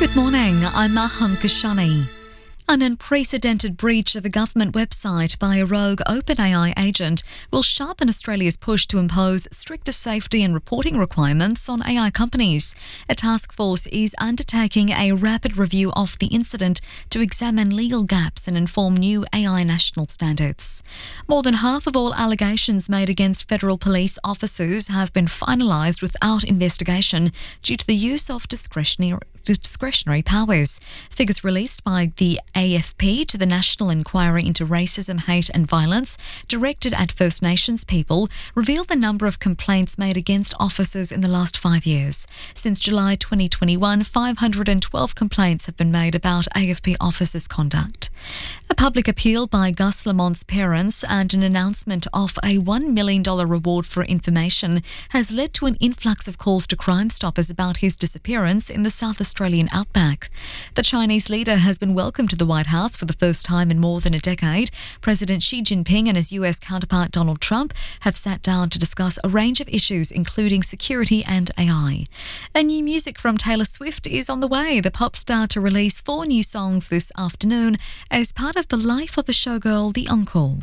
Good morning, I'm Maham Kashani. An unprecedented breach of a government website by a rogue OpenAI agent will sharpen Australia's push to impose stricter safety and reporting requirements on AI companies. A task force is undertaking a rapid review of the incident to examine legal gaps and inform new AI national standards. More than half of all allegations made against federal police officers have been finalised without investigation due to the use of discretionary powers. Figures released by the AFP to the National Inquiry into Racism, Hate and Violence, directed at First Nations people, reveal the number of complaints made against officers in the last 5 years. Since July 2021, 512 complaints have been made about AFP officers' conduct. A public appeal by Gus Lamont's parents and an announcement of a $1 million reward for information has led to an influx of calls to Crime Stoppers about his disappearance in the South Australian outback. The Chinese leader has been welcomed to the White House for the first time in more than a decade. President Xi Jinping and his US counterpart Donald Trump have sat down to discuss a range of issues, including security and AI. And new music from Taylor Swift is on the way. The pop star to release 4 new songs this afternoon as part of the life of the showgirl, The Encore.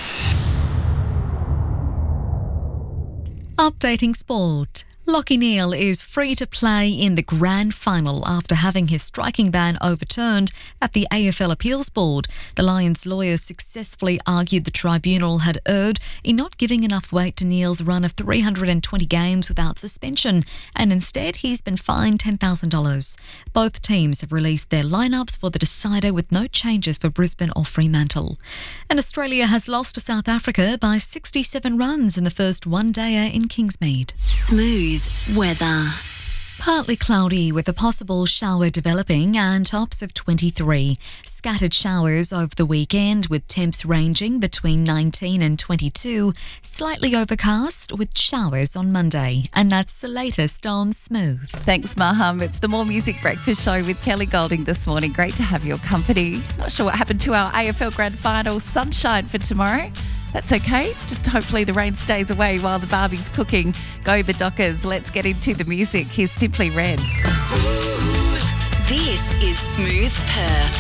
Updating sport. Lachie Neale is free to play in the grand final after having his striking ban overturned at the AFL Appeals Board. The Lions' lawyers successfully argued the tribunal had erred in not giving enough weight to Neale's run of 320 games without suspension, and instead he's been fined $10,000. Both teams have released their lineups for the decider with no changes for Brisbane or Fremantle. And Australia has lost to South Africa by 67 runs in the first one-dayer in Kingsmead. Smooth weather. Partly cloudy with a possible shower developing and tops of 23. Scattered showers over the weekend with temps ranging between 19 and 22. Slightly overcast with showers on Monday. And that's the latest on Smooth. Thanks, Maham. It's the More Music Breakfast Show with Kelly Golding this morning. Great to have your company. Not sure what happened to our AFL Grand Final sunshine for tomorrow. That's okay. Just hopefully the rain stays away while the Barbie's cooking. Go the Dockers. Let's get into the music. Here's Simply Red. Smooth. This is Smooth Perth.